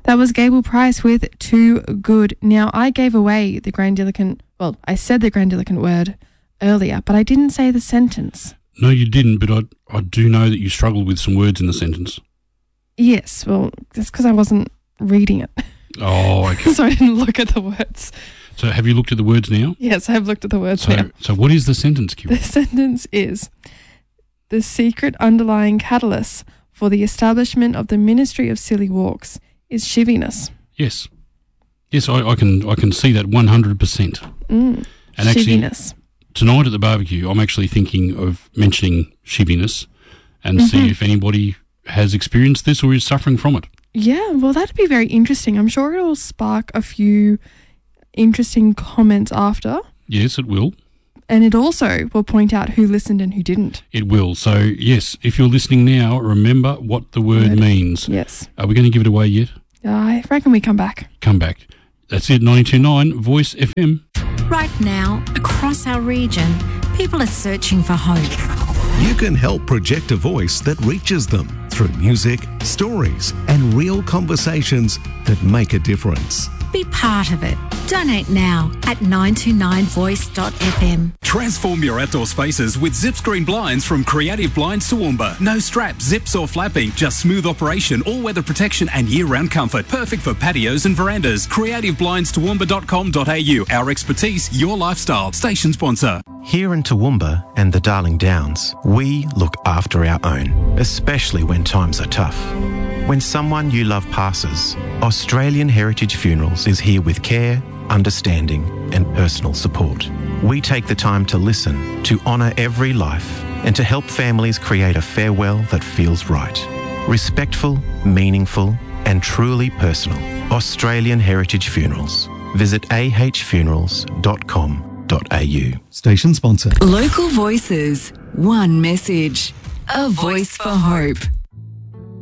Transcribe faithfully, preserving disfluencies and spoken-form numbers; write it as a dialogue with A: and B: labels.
A: That was Gable Price with Too Good. Now, I gave away the grandiloquent, well, I said the grandiloquent word earlier, but I didn't say the sentence.
B: No, you didn't, but I, I do know that you struggled with some words in the sentence.
A: Yes, well, that's because I wasn't reading it.
B: Oh, okay.
A: So I didn't look at the words.
B: So have you looked at the words now?
A: Yes, I've looked at the words
B: So,
A: now.
B: so what is the sentence, Kira?
A: The sentence is, the secret underlying catalyst for the establishment of the Ministry of Silly Walks is shiviness.
B: Yes. Yes, I, I can I can see that one hundred percent.
A: Mm,
B: And actually,
A: shiviness.
B: tonight at the barbecue, I'm actually thinking of mentioning shiviness and
A: Mm-hmm.
B: see if anybody has experienced this or is suffering from it.
A: Yeah, well, that'd be very interesting. I'm sure it'll spark a few interesting comments after.
B: Yes, it will.
A: And it also will point out who listened and who didn't.
B: It will. So, yes, if you're listening now, remember what the word
A: Word.
B: means.
A: Yes.
B: Are we going to give it away yet?
A: I reckon we come back.
B: Come back. That's it, ninety-two point nine Voice F M.
C: Right now, across our region, people are searching for hope.
D: You can help project a voice that reaches them through music, stories, and real conversations that make a difference.
C: Be part of it. Donate now at nine two nine voice dot f m.
E: Transform your outdoor spaces with Zip Screen Blinds from Creative Blinds Toowoomba. No straps, zips or flapping, just smooth operation, all-weather protection and year-round comfort. Perfect for patios and verandas. creative blinds toowoomba dot com dot a u. Our expertise, your lifestyle. Station sponsor.
F: Here in Toowoomba and the Darling Downs, we look after our own, especially when times are tough. When someone you love passes, Australian Heritage Funerals is here with care, understanding and personal support. We take the time to listen, to honour every life and to help families create a farewell that feels right. Respectful, meaningful and truly personal. Australian Heritage Funerals. Visit a h funerals dot com dot a u.
G: Station sponsor.
H: Local voices, one message, a voice for hope.